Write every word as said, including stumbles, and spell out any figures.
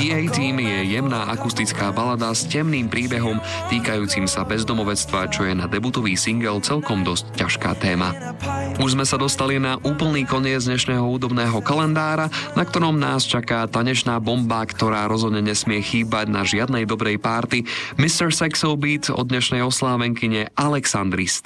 The A-Team je jemná akustická balada s temným príbehom týkajúcim sa bezdomovectva, čo je na debutový single celkom dosť ťažká téma. Už sme sa dostali na úplný koniec dnešného hudobného kalendára, na ktorom nás čaká tanečná bomba, ktorá rozhodne nesmie chýbať na žiadnej dobrej párty. mister Saxo Beat od dnešnej oslávenkyne Alexandry